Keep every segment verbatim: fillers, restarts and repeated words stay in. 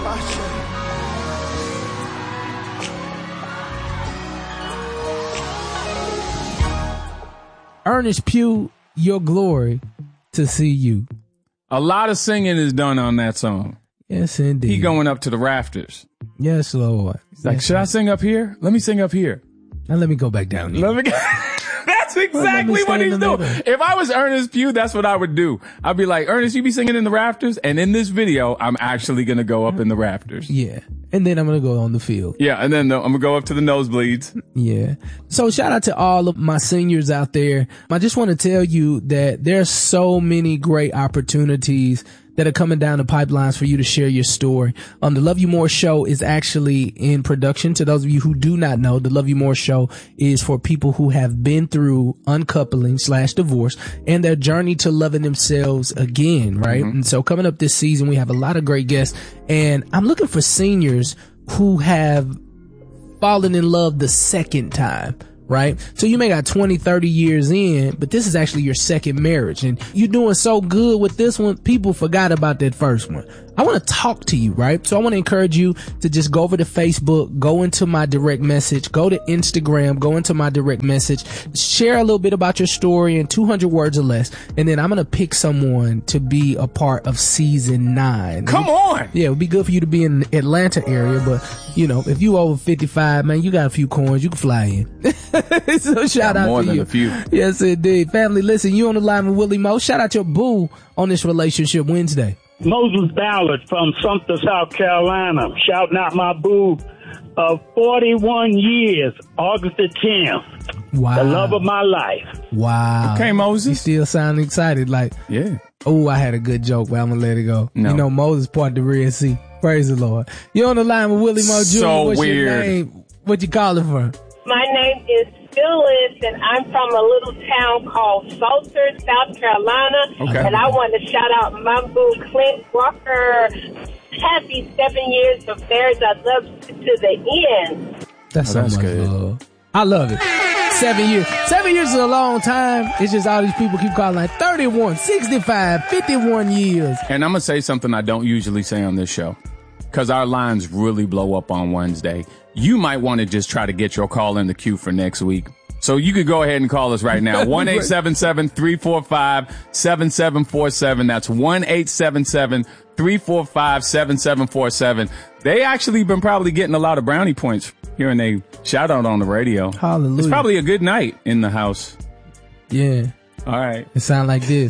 Ernest Pugh, Your Glory to See You. A lot of singing is done on that song. Yes, indeed. He going up to the rafters. Yes, Lord. He's like, yes, should Lord. I sing up here? Let me sing up here. Now let me go back down here. Let me go. That's exactly what he's doing. If I was Ernest Pugh, that's what I would do. I'd be like, Ernest, you be singing in the rafters? And in this video, I'm actually going to go up in the rafters. Yeah. And then I'm going to go on the field. Yeah. And then I'm going to go up to the nosebleeds. Yeah. So shout out to all of my seniors out there. I just want to tell you that there's so many great opportunities that are coming down the pipelines for you to share your story. Um, the Love You More Show is actually in production. To those of you who do not know, the Love You More Show is for people who have been through uncoupling slash divorce and their journey to loving themselves again, right? Mm-hmm. And so coming up this season, we have a lot of great guests, and I'm looking for seniors who have fallen in love the second time. Right? So you may got twenty, thirty years in, but this is actually your second marriage and you're doing so good with this one. People forgot about that first one. I want to talk to you, right? So I want to encourage you to just go over to Facebook, go into my direct message, go to Instagram, go into my direct message, share a little bit about your story in two hundred words or less. And then I'm going to pick someone to be a part of season nine. Come on. Yeah, it would be good for you to be in the Atlanta area, but you know, if you over fifty-five, man, you got a few coins, you can fly in. So shout yeah, out more to than you. A few. Yes, indeed. Family, listen, you on the line with Willie Mo. Shout out your boo on this Relationship Wednesday. Moses Ballard from Sumter, South Carolina. Shouting out my boo of forty-one years, August the tenth. Wow. The love of my life. Wow. Okay, Moses. You still sound excited like, yeah. Oh, I had a good joke, but I'm going to let it go. No. You know, Moses part the Red Sea. Praise the Lord. You're on the line with Willie Mo Junior So What's weird. your name? What you calling from? My name is Phyllis, and I'm from a little town called Salter, South Carolina. Okay. And I want to shout out my boo, Clint Walker. Happy seven years of marriage. I love you to the end. That's Oh, so that's much good. love. I love it. Seven years. Seven years is a long time. It's just all these people keep calling like thirty-one, sixty-five, fifty-one years. And I'm going to say something I don't usually say on this show, because our lines really blow up on Wednesday. You might want to just try to get your call in the queue for next week. So you could go ahead and call us right now. one eight seven seven, three four five, seven seven four seven. That's one eight seven seven, three four five, seven seven four seven. They actually been probably getting a lot of brownie points hearing they shout out on the radio. Hallelujah. It's probably a good night in the house. Yeah. All right. It sound like this.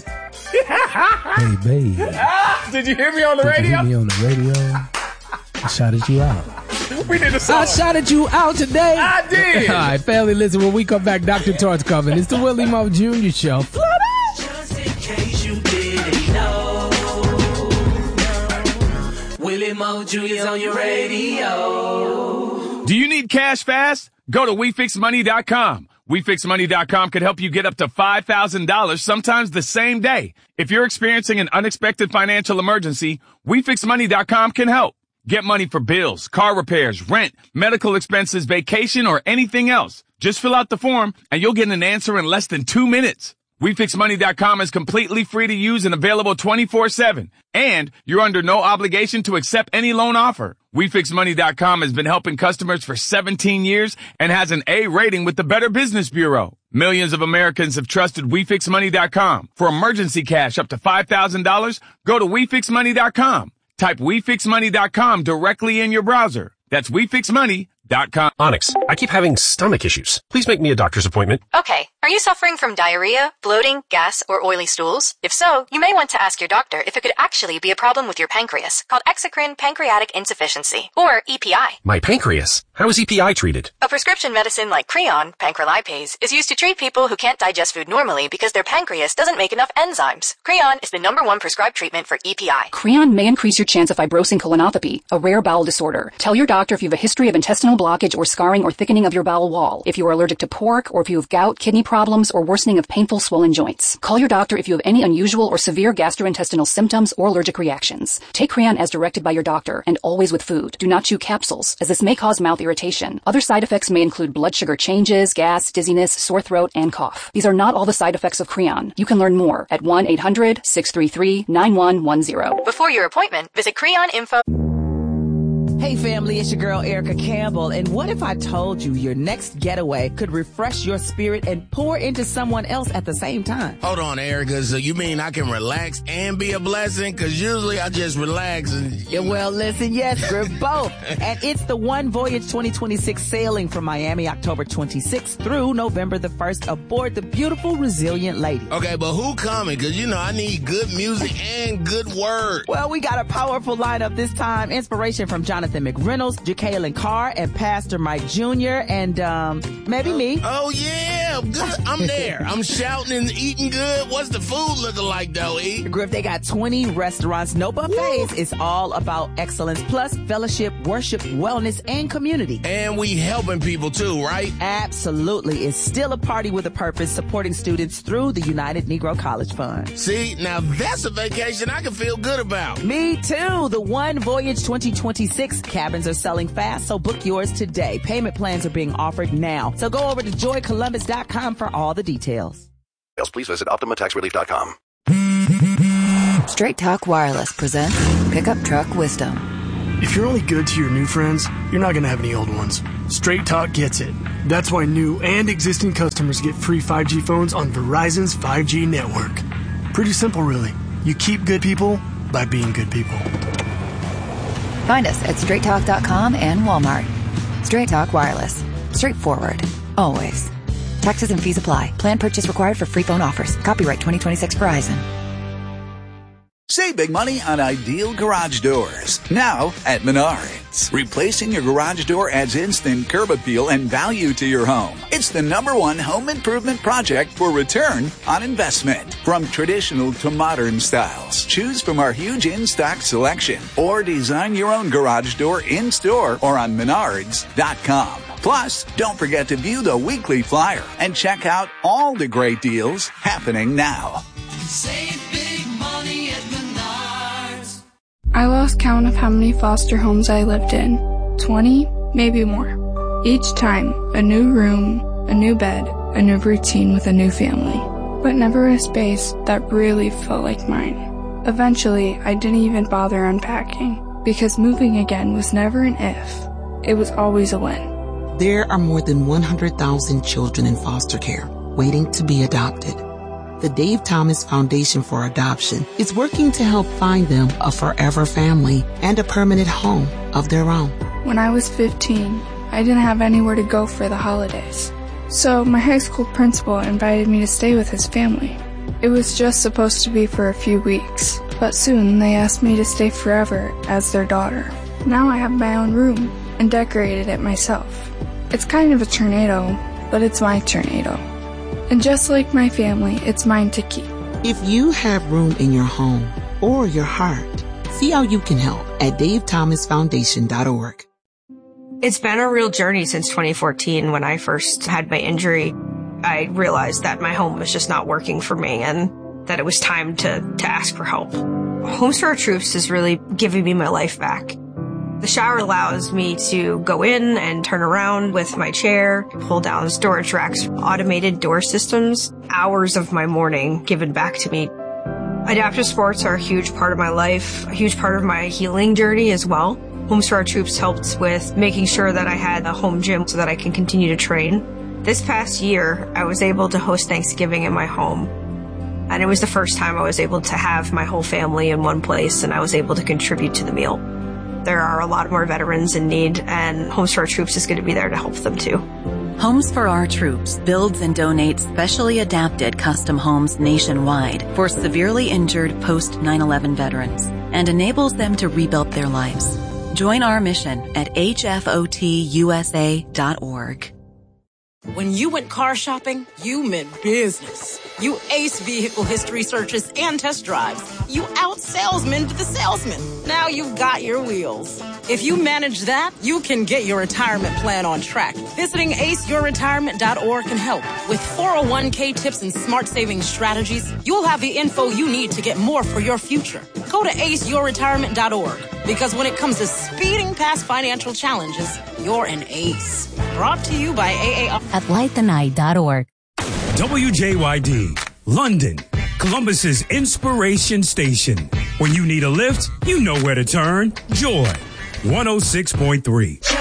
Hey, babe. Did you hear me on the Did radio? you hear me on the radio? I shouted you out. We did a song. I shouted you out today. I did. All right, family, listen, when we come back, Doctor Tort's coming. It's the Willie Mo Junior Show. Just in case you didn't know, Willie Mo Junior's on your radio. Do you need cash fast? Go to we fix money dot com. we fix money dot com can help you get up to five thousand dollars, sometimes the same day. If you're experiencing an unexpected financial emergency, we fix money dot com can help. Get money for bills, car repairs, rent, medical expenses, vacation, or anything else. Just fill out the form and you'll get an answer in less than two minutes. we fix money dot com is completely free to use and available twenty-four seven. And you're under no obligation to accept any loan offer. we fix money dot com has been helping customers for seventeen years and has an A rating with the Better Business Bureau. Millions of Americans have trusted we fix money dot com. For emergency cash up to five thousand dollars, go to we fix money dot com. Type we fix money dot com directly in your browser. That's we fix money dot com. Onyx, I keep having stomach issues. Please make me a doctor's appointment. Okay. Are you suffering from diarrhea, bloating, gas, or oily stools? If so, you may want to ask your doctor if it could actually be a problem with your pancreas, called exocrine pancreatic insufficiency, or E P I. My pancreas? How is E P I treated? A prescription medicine like Creon, pancrelipase, is used to treat people who can't digest food normally because their pancreas doesn't make enough enzymes. Creon is the number one prescribed treatment for E P I. Creon may increase your chance of fibrosing colonopathy, a rare bowel disorder. Tell your doctor if you have a history of intestinal blockage or scarring or thickening of your bowel wall, if you are allergic to pork, or if you have gout, kidney problems, or worsening of painful swollen joints. Call your doctor if you have any unusual or severe gastrointestinal symptoms or allergic reactions. Take Creon as directed by your doctor, and always with food. Do not chew capsules, as this may cause mouth irritation. Other side effects may include blood sugar changes, gas, dizziness, sore throat, and cough. These are not all the side effects of Creon. You can learn more at one eight hundred, six three three, nine one one zero. Before your appointment, visit Creon Info. Hey family, it's your girl Erica Campbell, and what if I told you your next getaway could refresh your spirit and pour into someone else at the same time? Hold on, Erica, so you mean I can relax and be a blessing? Because usually I just relax and... Yeah, well, listen, yes, we're both. And it's the One Voyage twenty twenty-six sailing from Miami October twenty-sixth through November the first aboard the beautiful Resilient Lady. Okay, but who coming? Because, you know, I need good music and good word. Well, we got a powerful lineup this time. Inspiration from Jonathan McReynolds, Jacqueline Carr, and Pastor Mike Junior, and um, maybe me. Oh, yeah. Good. I'm there. I'm shouting and eating good. What's the food looking like, though, E? Griff, they got twenty restaurants, no buffets. Woo. It's all about excellence, plus fellowship, worship, wellness, and community. And we helping people, too, right? Absolutely. It's still a party with a purpose, supporting students through the United Negro College Fund. See, now that's a vacation I can feel good about. Me, too. The One Voyage twenty twenty-six cabins are selling fast, so book yours today. Payment plans are being offered now. So go over to joy columbus dot com for all the details. Please visit optima tax relief dot com. Straight Talk Wireless presents Pickup Truck Wisdom. If you're only good to your new friends, you're not going to have any old ones. Straight Talk gets it. That's why new and existing customers get free five G phones on Verizon's five G network. Pretty simple, really. You keep good people by being good people. Find us at straight talk dot com and Walmart. Straight Talk Wireless. Straightforward. Always. Taxes and fees apply. Plan purchase required for free phone offers. Copyright twenty twenty-six Verizon. Save big money on Ideal Garage Doors. Now at Menards. Replacing your garage door adds instant curb appeal and value to your home. It's the number one home improvement project for return on investment. From traditional to modern styles, choose from our huge in-stock selection or design your own garage door in-store or on menards dot com. Plus, don't forget to view the weekly flyer and check out all the great deals happening now. Save big money at Menards. I lost count of how many foster homes I lived in. twenty, maybe more. Each time, a new room, a new bed, a new routine with a new family. But never a space that really felt like mine. Eventually, I didn't even bother unpacking, because moving again was never an if. It was always a when. There are more than one hundred thousand children in foster care waiting to be adopted. The Dave Thomas Foundation for Adoption is working to help find them a forever family and a permanent home of their own. When I was fifteen, I didn't have anywhere to go for the holidays. So my high school principal invited me to stay with his family. It was just supposed to be for a few weeks, but soon they asked me to stay forever as their daughter. Now I have my own room and decorated it myself. It's kind of a tornado, but it's my tornado. And just like my family, it's mine to keep. If you have room in your home or your heart, see how you can help at dave thomas foundation dot org. It's been a real journey since twenty fourteen when I first had my injury. I realized that my home was just not working for me and that it was time to, to ask for help. Homes for Our Troops is really giving me my life back. The shower allows me to go in and turn around with my chair, pull down storage racks, automated door systems, hours of my morning given back to me. Adaptive sports are a huge part of my life, a huge part of my healing journey as well. Homes for Our Troops helped with making sure that I had a home gym so that I can continue to train. This past year, I was able to host Thanksgiving in my home. And it was the first time I was able to have my whole family in one place and I was able to contribute to the meal. There are a lot more veterans in need, and Homes for Our Troops is going to be there to help them too. Homes for Our Troops builds and donates specially adapted custom homes nationwide for severely injured post nine eleven veterans and enables them to rebuild their lives. Join our mission at h f o t u s a dot org. When you went car shopping, you meant business. You aced vehicle history searches and test drives. You out-salesmaned the salesman. Now you've got your wheels. If you manage that, you can get your retirement plan on track. Visiting ace your retirement dot org can help. With four oh one k tips and smart savings strategies, you'll have the info you need to get more for your future. Go to ace your retirement dot org, because when it comes to speeding past financial challenges, you're an ace. Brought to you by A A R. At light the night dot org. W J Y D, London, Columbus's inspiration station. When you need a lift, you know where to turn. Joy. one oh six point three.